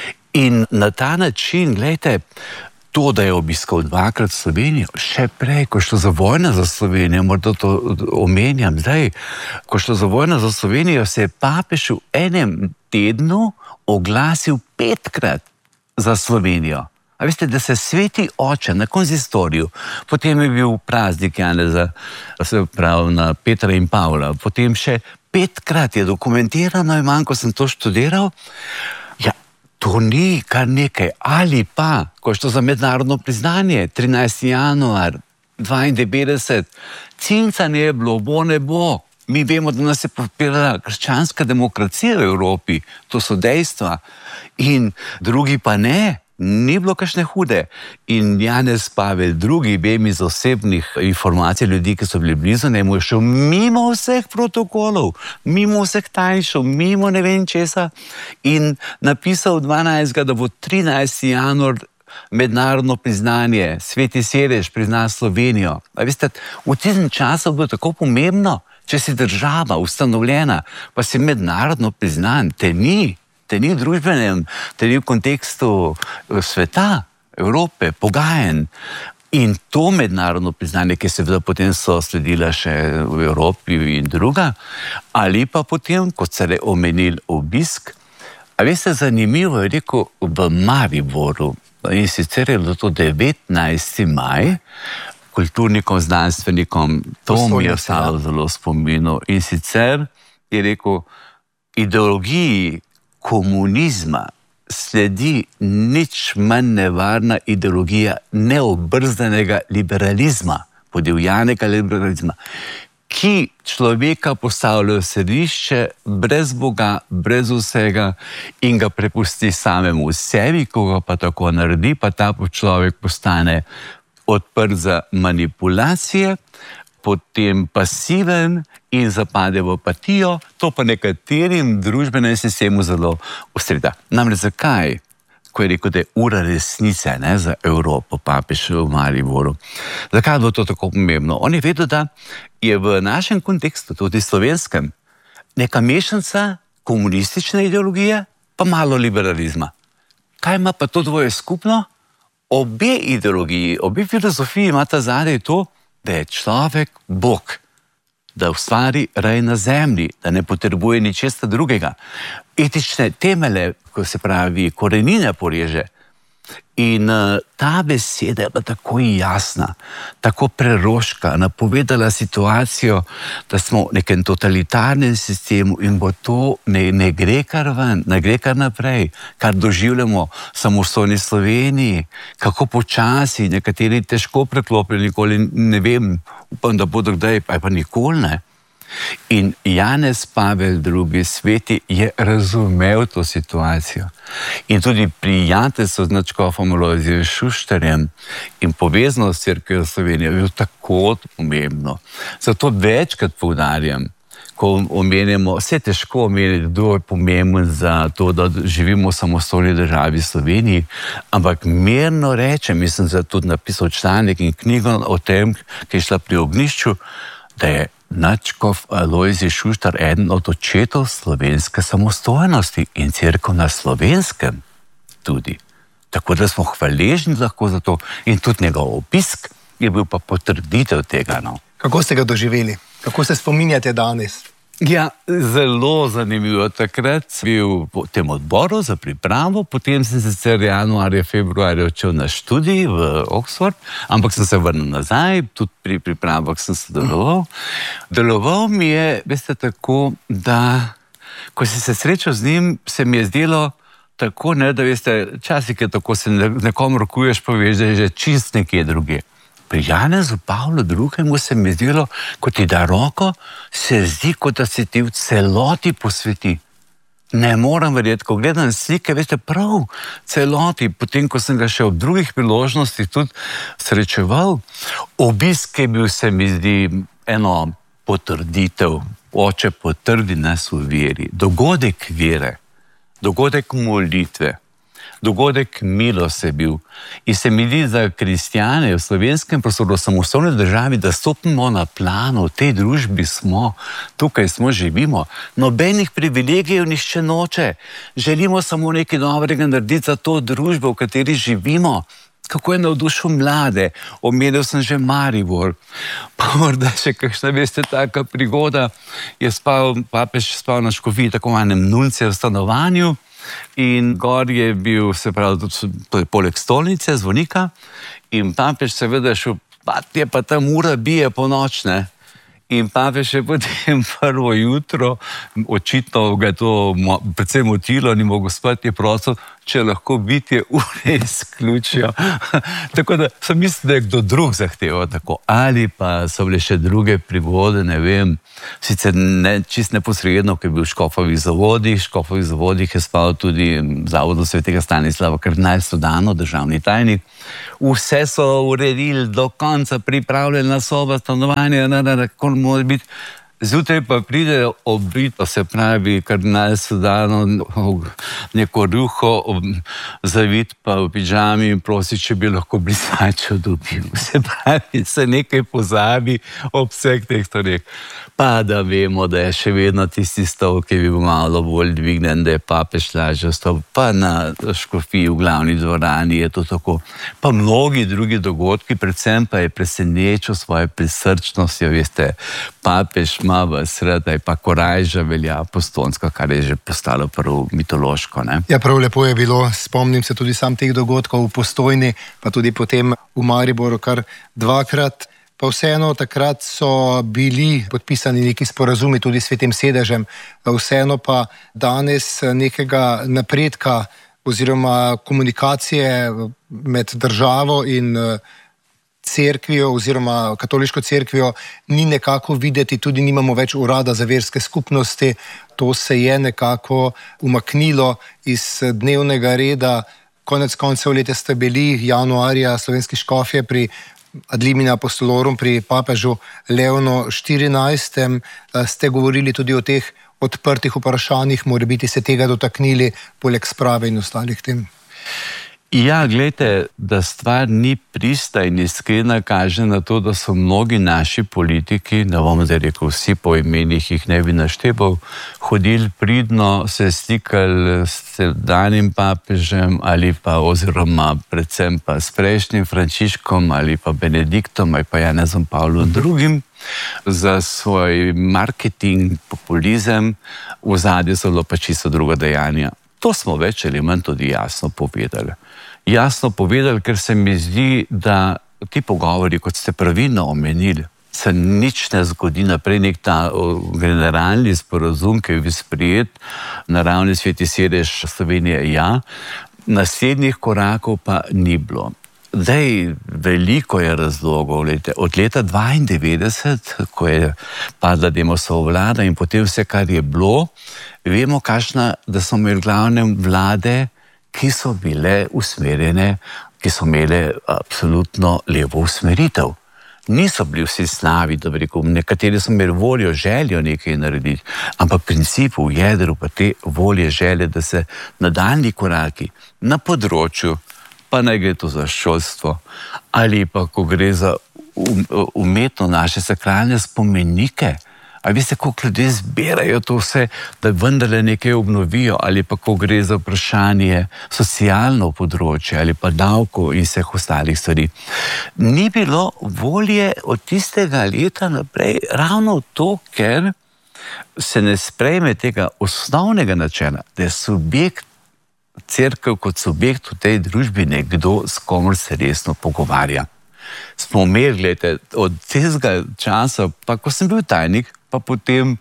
In na ta način, gledajte, to, da je obiskal dvakrat Slovenijo, še prej, ko šlo za vojno za Slovenijo, morda to omenjam zdaj, ko šlo za vojno za Slovenijo, se je papež v enem tednu oglasil petkrat za Slovenijo. A veste, da se sveti oče na konzistoriju, potem je bil praznik Janeza, se pravi na Petra in Pavla, potem še petkrat je dokumentirano, imam, ko sem to študiral, ja, to ni kar nekaj. Ali pa, ko je šlo za mednarodno priznanje, trinajsti januar dvaindevetdeset, cinca ne je bilo, bo ne bo. Mi vemo, da nas je podpirala krščanska demokracija v Evropi, to so dejstva. In drugi pa ne, ni bilo kakšne hude. In Janez Pavel drugi, vem iz osebnih informacij ljudi, ki so bili blizu, ne mu je šel mimo vseh protokolov, mimo vseh tajnšov, mimo ne vem česa in napisal dvanajstega, da bo trinajsti januar mednarodno priznanje, Sveti Sedež prizna Slovenijo. A veste, v tem času bo tako pomembno, če si država ustanovljena, pa si mednarodno priznan, te ni, te ni v družbenem, te ni v kontekstu sveta, Evrope, pogajen. In to mednarodno priznanje, ki seveda potem so sledila še v Evropi in druga, ali pa potem, kot se je omenil obisk, a veste, zanimivo je rekel v Mariboru, in sicer je bilo to devetnajsti maj, kulturnikom, znanstvenikom, to mi je ostalo zelo spominu. In sicer je rekel, ideologiji komunizma sledi nič manj nevarna ideologija neobrzdanega liberalizma, podivjanega liberalizma, ki človeka postavlja v središče brez Boga, brez vsega in ga prepusti samemu sebi, ko ga pa tako naredi, pa ta človek postane odprt za manipulacije, potem pasiven in zapade v apatijo, to pa nekaterim družbenem sistemu zelo ustreza. Namreč zakaj? Ko je rekel, da je ura resnice, ne, za Evropo, papež v Mariboru. Zakaj je bilo to tako pomembno? On je vedel, da je v našem kontekstu, tudi slovenskem, neka mešanica komunistične ideologije pa malo liberalizma. Kaj ima pa to dvoje skupno? Obe ideologiji, obe filozofiji imata zadaj to, da je človek Bog, da ustvari raj na zemlji, da ne potrebuje ničesta drugega. Etične temele, ko se pravi, korenine poreže. In uh, ta beseda je bila tako jasna, tako preroška, napovedala situacijo, da smo v nekem totalitarnem sistemu in bo to ne, ne gre kar ven, ne gre kar naprej, kar doživljamo samostojni Sloveniji, kako počasi, nekateri težko preklopili, nikoli ne vem, upam, da bodo kdaj, pa pa nikoli ne. In Janez Pavel drugi sveti je razumel to situacijo. In tudi prijateljstvo z nadškofom Alojzijem Šuštarjem in povezano s Cerkvijo Slovenije je bilo tako pomembno. Zato večkrat poudarjam, ko omenjamo, vse težko omeniti, kdo je pomemben za to, da živimo v samostojni državi Sloveniji, ampak mirno rečem, mislim, da tudi napisal članek in knjigo o tem, ki je šla pri ognjišču, da je nadškof Alojzij Šuštar eden od očetov slovenske samostojnosti in cerkev na Slovenskem tudi. Tako da smo hvaležni lahko za to in tudi njegov obisk je bil pa potrditev tega. No. Kako ste ga doživeli? Kako se spominjate danes? Ja, zelo zanimivo. Takrat sem bil v tem odboru za pripravo, potem sem sicer januarja, februarja odšel na študij v Oxford, ampak sem se vrnil nazaj, tudi pri pripravah sem sodeloval. Deloval mi je, veste, tako, da ko si se srečal z njim, se mi je zdelo tako, ne, da veste, časih je tako, se nekom rokuješ, poveš, da je že čist nekje druge. Pri Janezu Pavlu drugemu se mi zdelo, ko ti da roko, se zdi, kot da se ti v celoti posveti. Ne moram verjeti, ko gledam slike, veste, prav celoti, potem, ko sem ga še ob drugih priložnostih tudi srečeval, obisk je bil, se mi zdi, eno potrditev, oče potrdi nas v veri, dogodek vere, dogodek molitve, dogodek milosti je bil. In se mi zdi za kristjane v slovenskem prostoru, samostojni državi, da stopimo na plano, v tej družbi smo, tukaj smo, živimo. Nobenih privilegijev nišče noče. Želimo samo nekaj dobrega narediti za to družbo, v kateri živimo. Kako je navdušil mlade. Omenil sem že Maribor. Pa morda še kakšna, veste, taka prigoda. Je spal, papež spal na škofiji, tako v enem nuncijevem stanovanju. in gor je bil, se pravi, to je poleg stolnice, zvonika, in papež seveda šel, pa je pa tam ura bije po noč, ne. In papež je potem prvo jutro, očitno ga je to predvsem motilo, ni mogel spati, je prosil, če lahko bitje ure izključijo. Tako da sem mislil, da je kdo drug zahteval tako. Ali pa so bile še druge privode, ne vem, sicer ne, čist neposredno, ki je bil v Škofovih zavodih, v Škofovih zavodih je spal tudi Zavodno svetega Stanislava kardinal Sodano, državni tajnik. Vse so uredili do konca, pripravljena soba, stanovanje, kako mora biti. Zjutraj pa pride obrito, se pravi, kardinal Sodano, neko rjuho, zavit pa v pidžami in prosi, če bi lahko brisačo dobil. Se pravi, se nekaj pozabi ob vseh teh stvareh. Pa da vemo, da je še vedno tisti stol, ki bi bil malo bolj dvignen, da je papež lažje stol, pa na škofiji v glavni dvorani je to tako. Pa mnogi drugi dogodki, predvsem pa je presenečil svoje prisrčnosti, veste, papež ima v sredaj, pa korajža velja postonska, kar je že postalo prvo mitološko, ne? Ja, prav lepo je bilo, spomnim se tudi sam teh dogodkov v Postojni, pa tudi potem v Mariboru kar dvakrat. Pa vseeno takrat so bili podpisani neki sporazumi tudi s Svetim sedežem, vseeno pa danes nekega napredka oziroma komunikacije med državo in cerkvijo oziroma katoliško cerkvijo ni nekako videti, tudi nimamo več urada za verske skupnosti, to se je nekako umaknilo iz dnevnega reda. Konec koncev leta ste bili januarja slovenski škofje pri Ad limina apostolorum pri papežu Leonu štirinajstem. Ste govorili tudi o teh odprtih vprašanjih, morebiti se tega dotaknili poleg sprave in ostalih tem? Ja, gledajte, da stvar ni prista in iskrena, kaže na to, da so mnogi naši politiki, ne bom zdaj rekel vsi po imenih, jih ne bi naštepal, hodili pridno, se slikali s danim papežem ali pa oziroma predvsem pa s prejšnjim Frančiškom ali pa Benediktom ali pa Janezom Pavlom drugim. Za svoj marketing, populizem, v ozadju so bilo pa čisto druga dejanja. To smo več ali manj tudi jasno povedali. Jasno povedali, ker se mi zdi, da ti pogovori, kot ste pravilno omenili, se nič ne zgodi naprej, nek ta generalni sporazum, ki je bil sprejet na ravni Sveti sedež Slovenije, ja, naslednjih korakov pa ni bilo. Zdaj, veliko je razlogov. Od leta dvaindevetdeset, ko je padla Demosova vlada in potem vse, kar je bilo, vemo, kakšna, da so imeli glavnem vlade, ki so bile usmerjene, ki so imele absolutno levo usmeritev. Niso bili vsi slavi, da bi rekel, nekateri so imeli voljo, željo nekaj narediti, ampak principu, v jedru pa te volje, želje, da se nadaljnji koraki na področju, pa naj gre to za šolstvo, ali pa ko gre za umetno naše sakralne spomenike, ali veste, koliko ljudje zbirajo to vse, da vendarle nekaj obnovijo, ali pa ko gre za vprašanje socialno področje, ali pa davkov in vseh ostalih stvari. Ni bilo volje od tistega leta naprej ravno to, ker se ne sprejme tega osnovnega načela, da je subjekt cerkev kot subjekt v tej družbi nekdo, s komer se resno pogovarja. Smo imeli, gledajte, od tega časa, pa ko sem bil tajnik, pa potem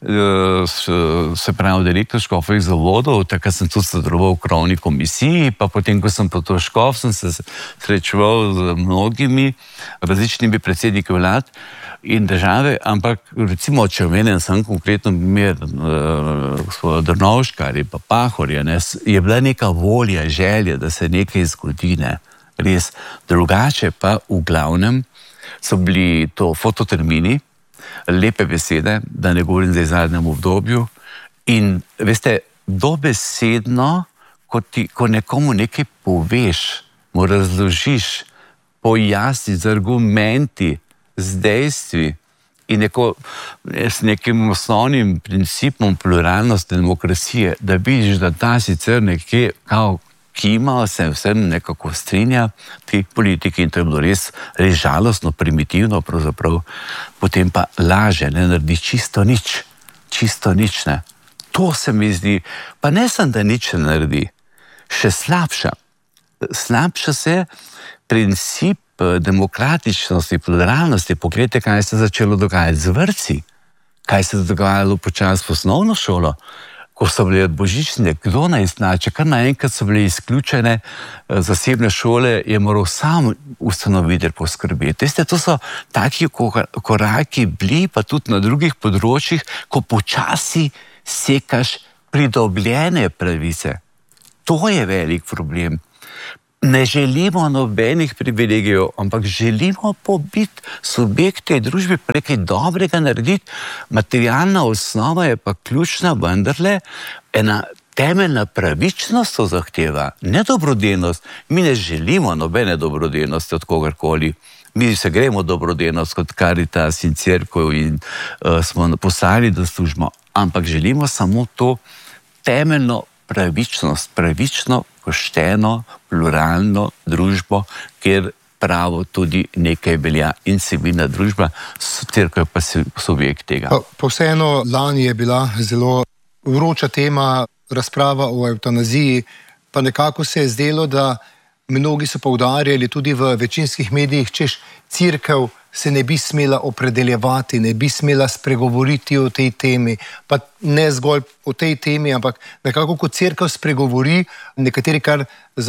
se pravi direktor Škofovih zavodov, takrat sem tudi sodeloval v krovni komisiji, pa potem, ko sem potem škof, sem se srečeval z mnogimi različnimi predsedniki vlad in države, ampak recimo, če omenim sem konkretno primer gospoda Drnovška ali pa Pahorja, ne, je bila neka volja, želja, da se nekaj zgodi, ne, res. Drugače pa v glavnem so bili to fototermini, lepe besede, da ne govorim zdaj v zadnjem obdobju, in veste, dobesedno, ko, ti, ko nekomu nekaj poveš, mu razložiš, pojasniš z argumenti, z dejstvi in neko, s nekim osnovnim principom pluralnosti demokracije, da vidiš, da ta sicer nekje kao kima, se vsem nekako strinja, ti politiki, in to je bilo res, res žalostno, primitivno pravzaprav, potem pa laže, ne naredi čisto nič, čisto nič, ne. To se mi zdi, pa ne samo, da nič ne naredi, še slabša. Slabša se princip demokratičnosti, pluralnosti. Poglejte, kaj se je začelo dogajati z vrtci, kaj se je dogajalo počasi v osnovno šolo, ko so bile božične, kdo naj znače, kar naenkrat so bile izključene zasebne šole, je moral sam ustanovitelj poskrbeti. Veste, to so taki koraki bili, pa tudi na drugih področjih, ko počasi sekaš pridobljene pravice. To je velik problem. Ne želimo nobenih privilegijev, ampak želimo pobiti subjekte družbe, nekaj dobrega narediti. Materialna osnova je pa ključna, vendarle ena temeljna pravičnost to zahteva, ne dobrodelnost. Mi ne želimo nobene dobrodelnosti od kogarkoli. Mi se gremo dobrodelnost kot Karitas in Cerkev in uh, smo poslali, da služimo, ampak želimo samo to temeljno pravičnost, pravično, pošteno, pluralno družbo, kjer pravo tudi nekaj velja in civilna družba, Cerkev pa je subjekt tega. Pa, pa vseeno, lani je bila zelo vroča tema razprava o evtanaziji, pa nekako se je zdelo, da mnogi so poudarjali tudi v večinskih medijih, češ Cerkev se ne bi smela opredeljevati, ne bi smela spregovoriti o tej temi, pa ne zgolj o tej temi, ampak nekako kot Cerkev spregovori, nekateri kar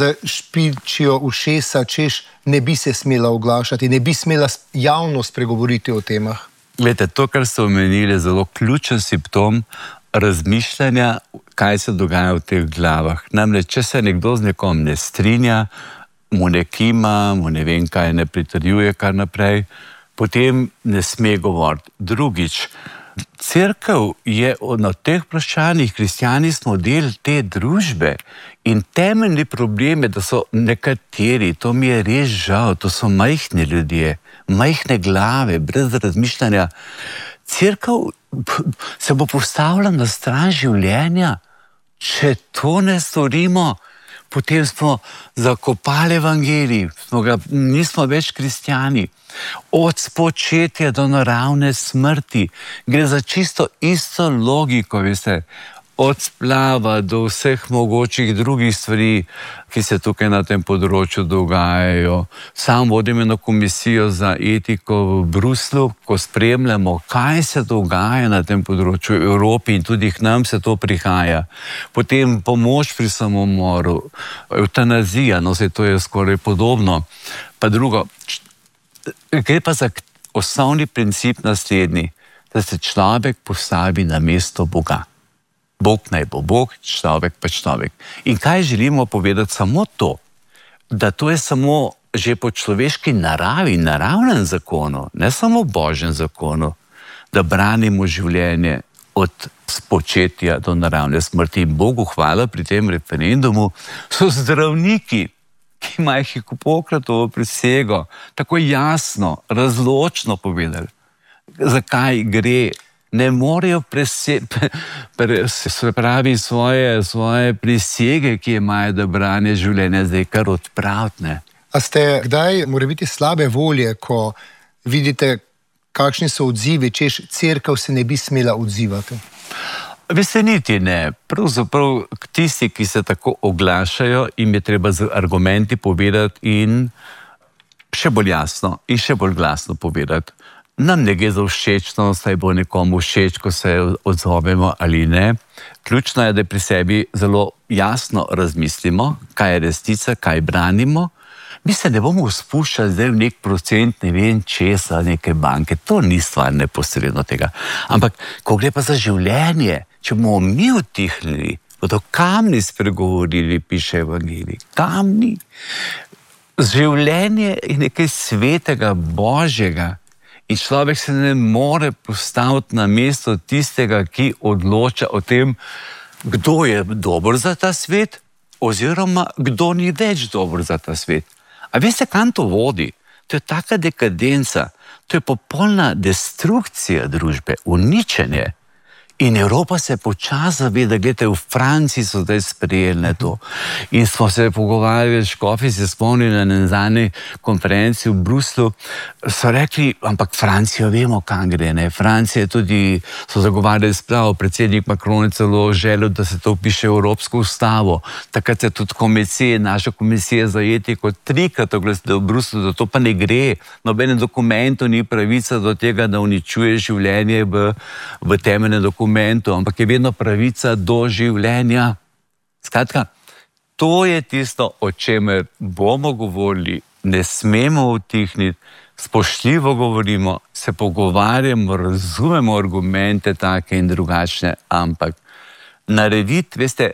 zašpičijo ušesa, češ ne bi se smela oglašati, ne bi smela javno spregovoriti o temah. Glede, to, kar ste omenili, je zelo ključen simptom razmišljanja, kaj se dogaja v teh glavah. Namreč, če se nekdo z nekom ne strinja, mu ne kima, mu ne vem kaj, ne pritrjuje kar naprej, potem ne sme govoriti. Drugič, Cerkev je na teh vprašanjih, kristjani smo del te družbe in temeljni problem je, da so nekateri, to mi je res žal, to so majhni ljudje, majhne glave, brez razmišljanja. Cerkev se bo postavila na stran življenja. Če to ne storimo, potem smo zakopali evangelij, smo ga, nismo več kristjani. Od spočetja do naravne smrti gre za čisto isto logiko, veste, od splava do vseh mogočih drugih stvari, ki se tukaj na tem področju dogajajo. Sam vodim eno komisijo za etiko v Bruslju, ko spremljamo, kaj se dogaja na tem področju v Evropi in tudi k nam se to prihaja. Potem pomoč pri samomoru, evtanazija, no se to je skoraj podobno. Pa drugo, gre pa za osnovni princip naslednji, da se človek postavi na mesto Boga. Bog naj bo Bog, človek pa človek. In kaj želimo povedati? Samo to, da to je samo že po človeški naravi, naravnem zakonu, ne samo božjem zakonu, da branimo življenje od spočetja do naravne smrti. In Bogu hvala, pri tem referendumu so zdravniki, ki imajo Hipokratovo prisego, tako jasno, razločno povedali, zakaj gre. Ne morejo prese, pre, se pravi svoje, svoje prisege, ki imajo, da branijo življenje, zdaj kar odpravne. A ste kdaj, mora biti slabe volje, ko vidite, kakšni so odzivi, češ Cerkev se ne bi smela odzivati? Veste, niti ne. Pravzaprav tisti, ki se tako oglašajo, jim je treba z argumenti povedati in še bolj jasno in še bolj glasno povedati. Nam ne gre za všečnost, saj bo nekomu všeč, ko se odzovemo ali ne. Ključno je, da pri sebi zelo jasno razmislimo, kaj je resnica, kaj branimo. Mi se ne bomo spuščali zdaj v nek procent, ne vem česa, neke banke. To ni stvar neposredno tega. Ampak, ko gre pa za življenje, če bomo mi utihnili, bodo kamni spregovorili, piše evangelij. Kamni. Življenje je nekaj svetega, božjega. In človek se ne more postaviti na mesto tistega, ki odloča o tem, kdo je dober za ta svet, oziroma kdo ni več dober za ta svet. A veste, kam to vodi? To je taka dekadenca, to je popolna destrukcija družbe, uničenje. In Evropa se počasi zaveda, gledajte, v Franciji so zdaj sprejeli to. In smo se pogovarjali, škofi se spomnili na zadnji konferenci v Bruslu, so rekli, ampak Francijo vemo, kam gre, ne. Francija tudi so zagovarjali spravo, predsednik Macron je celo želel, da se to piše v Evropsko ustavo. Takrat je tudi komisija, naša komisija za etiko trikrat oglasila v Bruslu, da to pa ne gre. Nobenem dokumentu ni pravica do tega, da uničuje življenje v, v temeljnem dokumentu, ampak je vedno pravica do življenja. Skratka, to je tisto, o čemer bomo govorili, ne smemo utihniti, spoštljivo govorimo, se pogovarjamo, razumemo argumente take in drugačne, ampak narediti, veste,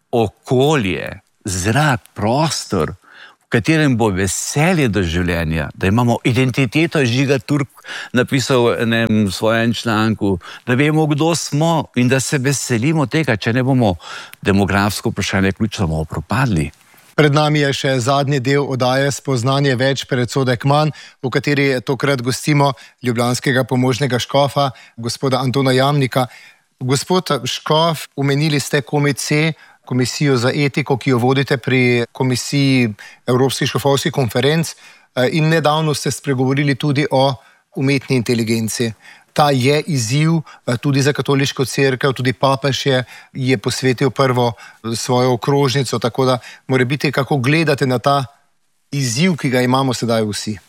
okolje, zrak, prostor, v katerem bo veselje do življenja, da imamo identiteto, Žiga Turk napisal v enem svojem članku, da vemo, kdo smo in da se veselimo tega, če ne bomo demografsko vprašanje ključno, bomo propadli. Pred nami je še zadnji del oddaje Spoznanje več, predsodek manj, v kateri tokrat gostimo ljubljanskega pomožnega škofa, gospoda Antona Jamnika. Gospod škof, omenili ste Komice, komisijo za etiko, ki jo vodite pri komisiji Evropskih škofovskih konferenc, in nedavno ste spregovorili tudi o umetni inteligenci. Ta je izziv tudi za katoliško cerkev, tudi papež je, je posvetil prvo svojo okrožnico, tako da mora biti, kako gledate na ta izziv, ki ga imamo sedaj vsi.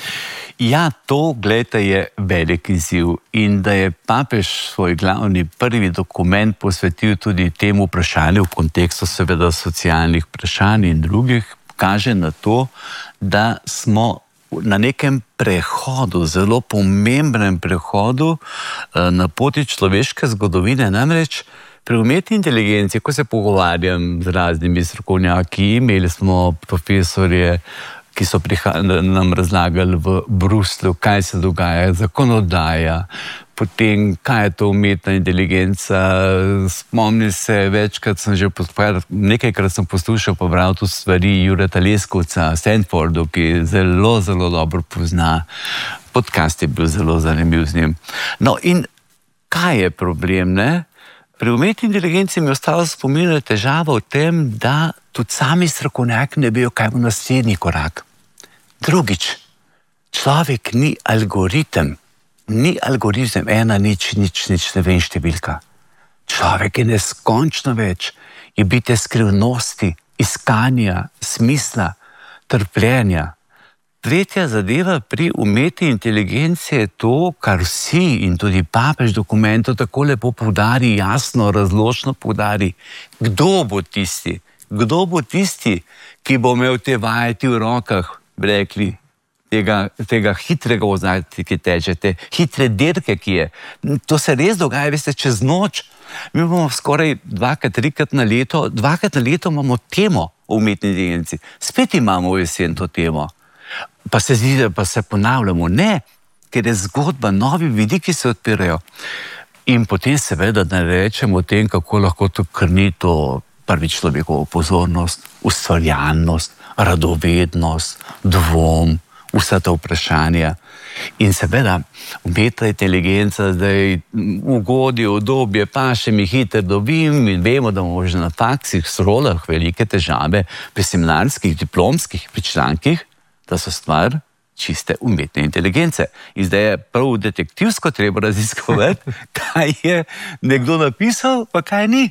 Ja, to, gledajte, je velik izziv in da je papež svoj glavni prvi dokument posvetil tudi temu vprašanju v kontekstu seveda socialnih vprašanj in drugih, kaže na to, da smo na nekem prehodu, zelo pomembnem prehodu na poti človeške zgodovine, namreč pri umetni inteligenci, ko se pogovarjam z raznimi strokovnjaki, imeli smo profesorje, ki so nam razlagali v Bruslu, kaj se dogaja, zakonodaja, potem kaj je to umetna inteligenca. Spomnim se, večkrat sem že poslušal, nekajkrat sem poslušal pa bral tu stvari Jureta Leskovca, Stanfordu, ki zelo, zelo dobro pozna. Podcast je bil zelo zanimiv z njim. No in kaj je problem, ne? Pri umetni inteligenci mi je ostalo spomin, težava v tem, da tudi sami strokovnjaki ne vejo, kaj bo naslednji korak. Drugič, človek ni algoritem, ni algoritem ena, nič, nič, nič, ne vem številka. Človek je neskončno več, je bitje skrivnosti, iskanja, smisla, trpljenja. Tretja zadeva pri umetni inteligenci je to, kar vsi in tudi papež dokumentov tako lepo poudari, jasno, razločno poudari, kdo bo tisti, kdo bo tisti, ki bo imel te vajeti v rokah, bi rekli, tega, tega hitrega vozati, ki tečete, hitre dirke, ki je. To se res dogaja, veste, čez noč. Mi bomo skoraj dvakrat, trikrat na leto, dvakrat na leto imamo temo o umetni inteligenci. Spet imamo v jesen to temo. Pa se zdi, da pa se ponavljamo. Ne, ker je zgodba, novi vidiki se odpirajo. In potem seveda da ne rečemo o tem, kako lahko to krni to prvi človekovo pozornost, ustvarjalnost, radovednost, dvom, vsa ta vprašanja. In seveda umetna inteligenca zdaj ugodi obdobje, pa še mi hitro dobim in vemo, da bomo že na faksih, srolah velike težave pri seminarskih, diplomskih, pri člankih, da so stvar čiste umetne inteligence. In zdaj je prav detektivsko treba raziskovati, kaj je nekdo napisal, pa kaj ni.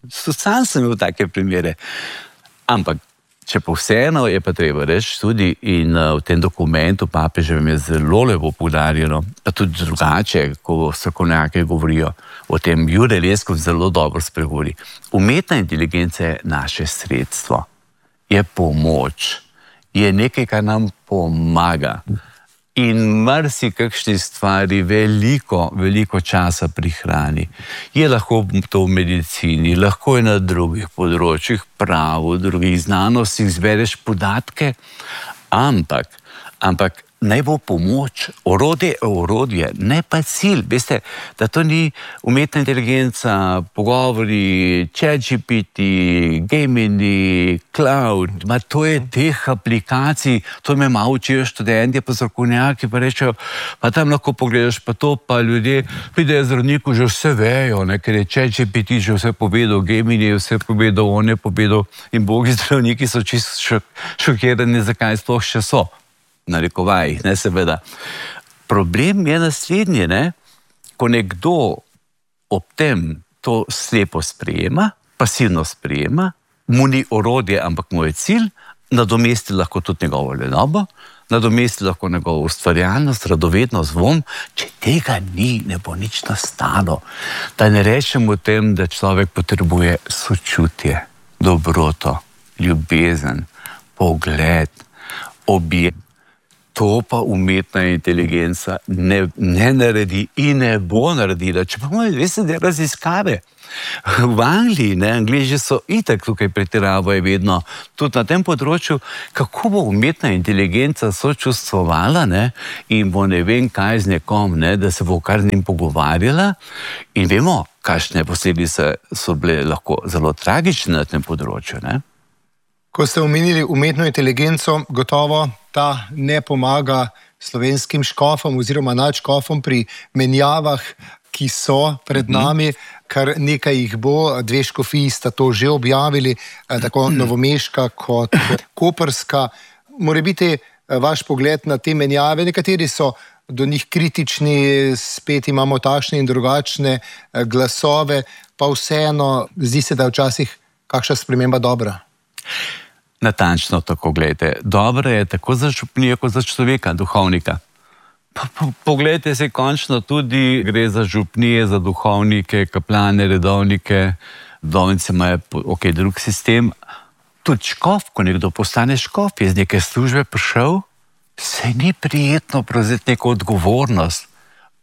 Sam sem imel take primere. Ampak, če pa vseeno je pa treba reči tudi in uh, v tem dokumentu papeževem je zelo lepo poudarjeno, pa tudi drugače, ko strokovnjaki govorijo o tem, Jure Leskov zelo dobro spregovori. Umetna inteligenca je naše sredstvo, je pomoč, je nekaj, kar nam pomaga. In marsikakšni stvari veliko, veliko časa prihrani. Je lahko to v medicini, lahko je na drugih področjih, prav, v drugih znanostih zbereš podatke, ampak, ampak naj bo pomoč, orodje, orodje, ne pa cilj. Veste, da to ni umetna inteligenca, pogovori, ChatGPT, Gemini, Cloud, ma to je teh aplikacij, to me malo učijo študenti, pa strokovnjaki, pa rečejo, pa tam lahko pogledaš, pa to, pa ljudje pridejo zdravniku, že vse vejo, ne, ker je ChatGPT že vse povedal, Gemini je vse povedal, on je povedal in bogi zdravniki so čisto šok, šokirani, zakaj sploh še so. Narekovajih, ne, seveda. Problem je naslednji, ne, ko nekdo ob tem to slepo sprejema, pasivno sprejema, mu ni orodje, ampak mu je cilj, nadomesti lahko tudi njegovo lenobo, nadomesti lahko njegovo ustvarjalnost, radovednost, vom, če tega ni, ne bo nič nastalo. Da ne rečem o tem, da človek potrebuje sočutje, dobroto, ljubezen, pogled, objem. To pa umetna inteligenca ne, ne naredi in ne bo naredila. Če pa moje, veste, da raziskave v Angliji, ne, Angliji so itak tukaj pretiravajo vedno, tudi na tem področju, kako bo umetna inteligenca sočustvovala, ne, in bo ne vem kaj z nekom, ne, da se bo kar z njim pogovarjala in vemo, kakšne posledice so bile lahko zelo tragične na tem področju, ne. Ko ste omenili umetno inteligenco, gotovo ta ne pomaga slovenskim škofom oziroma nadškofom pri menjavah, ki so pred nami, kar nekaj jih bo, dve škofiji sta to že objavili, tako novomeška kot koprska. Morebiti vaš pogled na te menjave, nekateri so do njih kritični, spet imamo takšne in drugačne glasove, pa vseeno zdi se, da je včasih kakšna sprememba dobra. Natančno tako, gledajte. Dobro je tako za župnijo, kot za človeka, duhovnika. Pa, po, poglejte se, končno tudi gre za župnije, za duhovnike, kaplane, redovnike, dovnice imajo ok, drug sistem. Tudi škof, ko nekdo postane škof, je z neke službe prišel, se ni prijetno prevzeti neko odgovornost.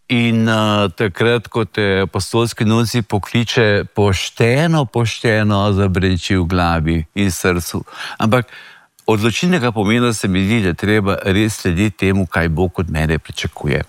In uh, takrat, ko te apostolski nunci pokliče, pošteno, pošteno zabrenči v glavi in srcu. Ampak odločilnega pomena se mi zdi, da treba res slediti temu, kaj Bog od mene pričakuje.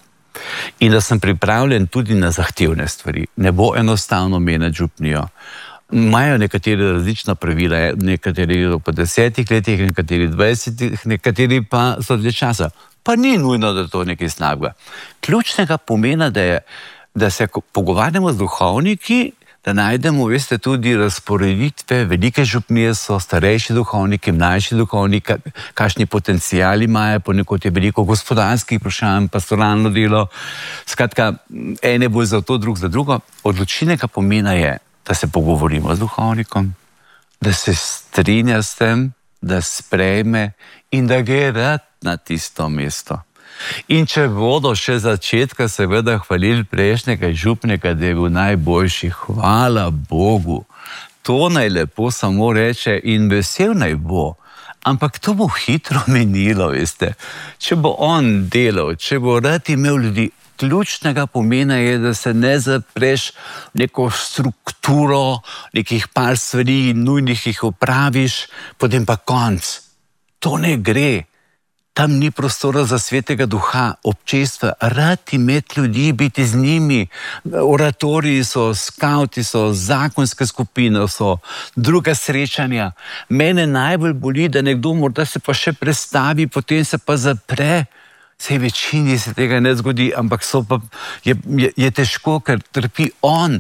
In da sem pripravljen tudi na zahtevne stvari. Ne bo enostavno menjati župnijo. Imajo nekateri različna pravila, nekateri po desetih letih, nekateri dvajsetih, nekateri pa so dlje časa. Pa ni nujno, da to nekaj slabega. Ključnega pomena, da, je, da se pogovarjamo z duhovniki, da najdemo, veste, tudi razporeditve, velike župnije so, starejši duhovniki, mlajši duhovniki, kakšni potencijali imajo, ponekod je veliko gospodarskih vprašanj, pastoralno delo. Skratka, ene bolj za to, drug za drugo. Odločilnega pomena je, da se pogovorimo z duhovnikom, da se strinja s tem, da sprejme in da gre rad na tisto mesto. In če bodo še začetka seveda hvalili prejšnjega župnika, da je bil najboljši, hvala Bogu, to naj lepo samo reče in vesel naj bo. Ampak to bo hitro minilo, veste. Če bo on delal, če bo rad imel ljudi, ključnega pomena je, da se ne zapreš neko strukturo, nekih par stvari, nujnih jih opraviš, potem pa konc. To ne gre. Tam ni prostora za svetega duha, občestva, rad imeti ljudi, biti z njimi. Oratoriji so, skauti so, zakonske skupine so, druga srečanja. Mene najbolj boli, da nekdo morda se pa še prestavi, potem se pa zapre. Sej večini se tega ne zgodi, ampak so pa, je, je, je težko, ker trpi on.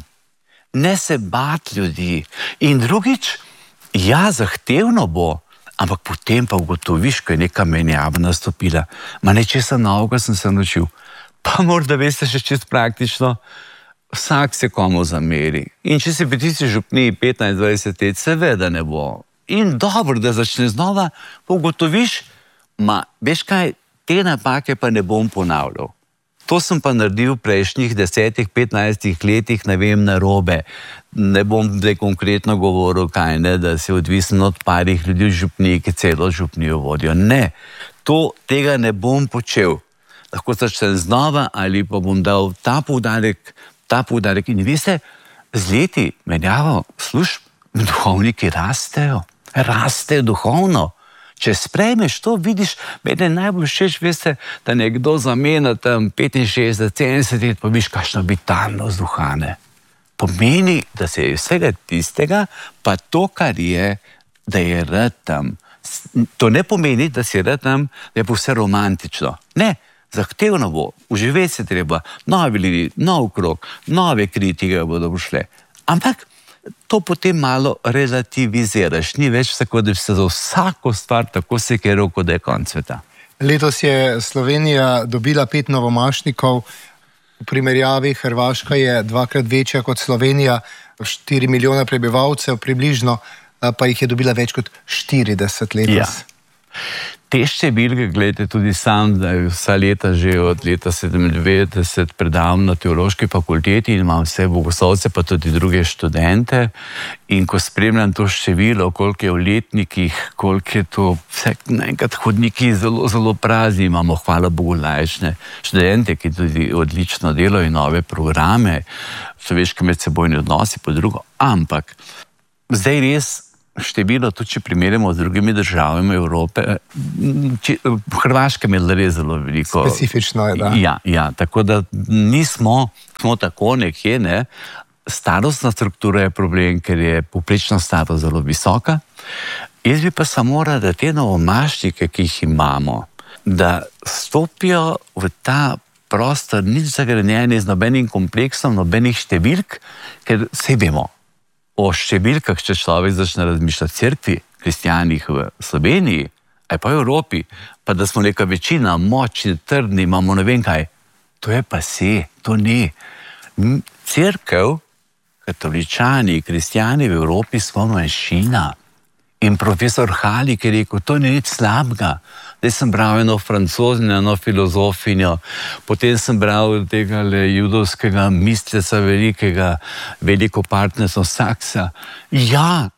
Ne se bati ljudi. In drugič, ja, zahtevno bo, ampak potem pa ugotoviš, ko je neka menjava nastopila. Ma nečesa novega sem se naučil. Pa morda veste še čisto praktično, vsak se komu zameri. In če se pri tisti župniji petnajst dvajset let, seveda ne bo. In dobro, da začne znova, pa ugotoviš, ma, veš kaj, te napake pa ne bom ponavljal. To sem pa naredil v prejšnjih desetih, petnajstih letih, ne vem, narobe. Ne bom zdaj konkretno govoril, kaj ne, da si odvisen od parih ljudi v župniji, ki celo župnijo vodijo. Ne, to, tega ne bom počel. Lahko začnem znova ali pa bom dal ta poudarek, ta poudarek. In veste, z leti menjavo služb, duhovniki rastejo, rastejo duhovno. Če sprejmeš to, vidiš, meni je najbolj všeč, veste, da nekdo zamenja tam petinšestdeset, sedemdeset let, pa viš, kakšno vitalnost duha, ne. Pomeni, da se je vsega tistega, pa to, kar je, da je rad tam. To ne pomeni, da si rad tam, da je pa vse romantično. Ne, zahtevno bo, uživeti se treba, novi ljudi, nov krog, nove kritike bodo prišle. Ampak to potem malo relativiziraš. Ni več tako, da bi se za vsako stvar tako sekiral, kot da je konec sveta. Letos je Slovenija dobila pet novomašnikov, v primerjavi Hrvaška je dvakrat večja kot Slovenija, štiri milijona prebivalcev približno, pa jih je dobila več kot štirideset letos. Ja. Te številke, gledajte, tudi sam, da je vsa leta že od leta sedemindevetdeset predavam na teološki fakulteti in imam vse bogoslovce, pa tudi druge študente. In ko spremljam to število, koliko je v letnikih, koliko je to vse naenkrat hodniki zelo, zelo prazni, imamo, hvala Bogu, laične študente, ki tudi odlično delajo in nove programe, človeški medsebojni odnosi, pa drugo. Ampak zdaj res število, tudi če primerjamo z drugimi državami Evrope, če, Hrvaška je imela res zelo veliko. Specifično je, da. Ja, ja, tako da nismo, smo tako nekje, ne. Starostna struktura je problem, ker je povprečna starost zelo visoka. Jaz bi pa samo rad, da te novomašnike, ki jih imamo, da stopijo v ta prostor, nič zagrenjeni z nobenim kompleksom, nobenih številk, ker vse vemo. O številkah, če človek začne razmišljati cerkvi, kristijanih v Sloveniji, aj pa v Evropi, pa da smo neka večina, močni, trdni, imamo ne vem kaj. To je pa se, to ne. Cerkev, katoličani, kristijani v Evropi smo manjšina. In profesor Halik je rekel, to ni nič slabega. Zdaj sem bral eno francozinjo, eno filozofinjo, potem sem bral tega judovskega misleca velikega, veliko partnerstva Saksa. Ja,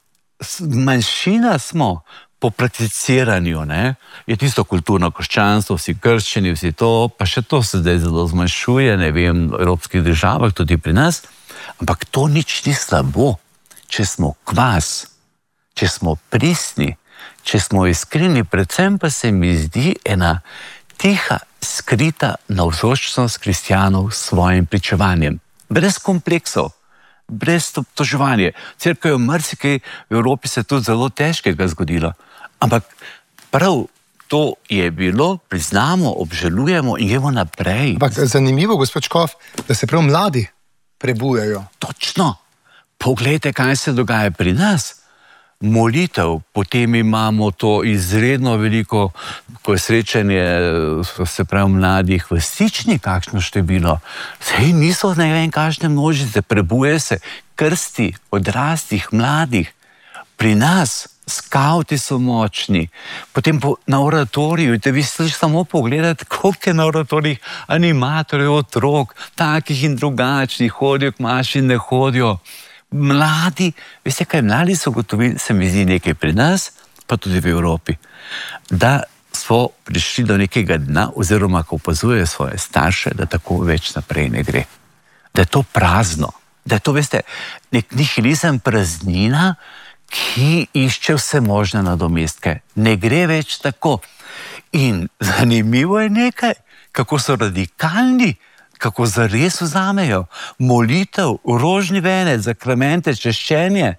manjšina smo po prakticiranju, ne. Je tisto kulturno krščanstvo, vsi krščani, vsi to, pa še to se zdaj zelo zmanjšuje, ne vem, v evropskih državah, tudi pri nas. Ampak to nič ni slabo, če smo kvas. Če smo pristni, če smo iskreni, predvsem pa se mi zdi ena tiha, skrita navzočnost kristjanov s svojim pričevanjem. Brez kompleksov, brez obtoževanja. Cerkev je marsikaj v Evropi se tudi zelo težkega zgodilo. Ampak prav to je bilo, priznamo, obžalujemo in gremo naprej. Ampak zanimivo, gospod Škof, da se prav mladi prebujajo. Točno. Poglejte, kaj se dogaja pri nas. Molitev, potem imamo to izredno veliko, ko je srečanje, se pravi, mladih v Stični, kakšno število. Sej niso ne vem kakšne množice, prebuje se krsti odraslih, mladih. Pri nas skauti so močni, potem po, na oratoriju, da vi sliš samo pogledati, koliko je na oratorijih animatorjev, otrok, takih in drugačnih, hodijo k maši in ne hodijo. Mladi, veste kaj, mladi so gotovili, se mi zdi nekaj pri nas, pa tudi v Evropi, da so prišli do nekega dna, oziroma ko opazujejo svoje starše, da tako več naprej ne gre. Da je to prazno, da je to, veste, nek nihilizem, praznina, ki išče vse možne nadomestke. Ne gre več tako. In zanimivo je nekaj, kako so radikalni, kako zares vzamejo molitev, rožni venec, zakramente, češčenje.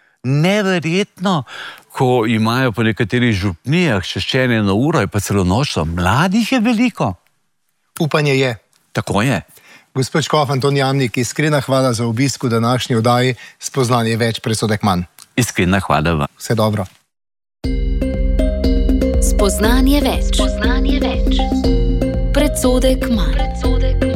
Neverjetno, ko imajo po nekaterih župnijah češčenje na uro, je pa celo nočno. Mladih je veliko. Upanje je. Tako je. Gospod Škof Anton Jamnik, iskrena hvala za obisk v današnji oddaji Spoznanje več, presodek manj. Iskrena hvala vam. Vse dobro. Spoznanje več. Spoznanje več. Predsodek manj.